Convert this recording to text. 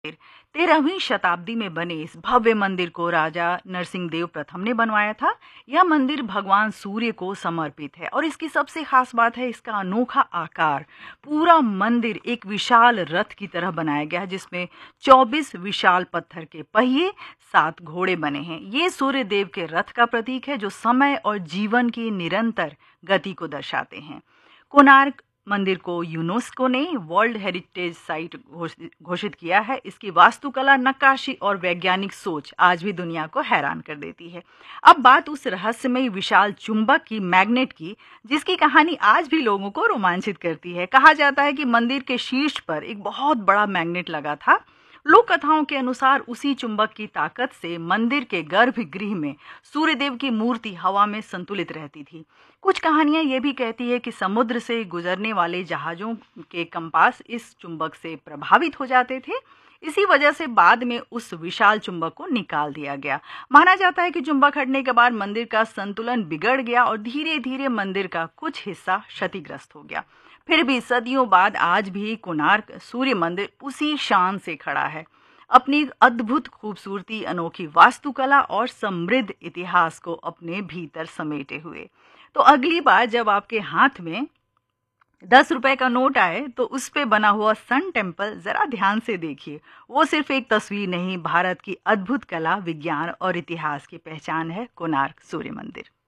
13वीं शताब्दी में बने इस भव्य मंदिर को राजा नरसिंह देव प्रथम ने बनवाया था। यह मंदिर भगवान सूर्य को समर्पित है और इसकी सबसे खास बात है इसका अनोखा आकार। पूरा मंदिर एक विशाल रथ की तरह बनाया गया है जिसमें 24 विशाल पत्थर के पहिए, 7 घोड़े बने हैं। ये सूर्य देव के रथ का प्रतीक है जो समय और जीवन की निरंतर गति को दर्शाते हैं। कोणार्क मंदिर को यूनेस्को ने वर्ल्ड हेरिटेज साइट घोषित किया है। इसकी वास्तुकला, नक्काशी और वैज्ञानिक सोच आज भी दुनिया को हैरान कर देती है। अब बात उस रहस्यमयी विशाल चुंबक की, मैग्नेट की, जिसकी कहानी आज भी लोगों को रोमांचित करती है। कहा जाता है कि मंदिर के शीर्ष पर एक बहुत बड़ा मैग्नेट लगा था। लोक कथाओं के अनुसार उसी चुंबक की ताकत से मंदिर के गर्भगृह में सूर्यदेव की मूर्ति हवा में संतुलित रहती थी। कुछ कहानियां ये भी कहती है कि समुद्र से गुजरने वाले जहाजों के कंपास इस चुंबक से प्रभावित हो जाते थे। इसी वजह से बाद में उस विशाल चुंबक को निकाल दिया गया। माना जाता है कि चुंबक हटने के बाद मंदिर का संतुलन बिगड़ गया और धीरे धीरे मंदिर का कुछ हिस्सा क्षतिग्रस्त हो गया। फिर भी सदियों बाद आज भी कोणार्क सूर्य मंदिर उसी शान से खड़ा है, अपनी अद्भुत खूबसूरती, अनोखी वास्तुकला और समृद्ध इतिहास को अपने भीतर समेटे हुए। तो अगली बार जब आपके हाथ में 10 रुपए का नोट आए तो उस पे बना हुआ सन टेम्पल जरा ध्यान से देखिए। वो सिर्फ एक तस्वीर नहीं, भारत की अद्भुत कला, विज्ञान और इतिहास की पहचान है कोणार्क सूर्य मंदिर।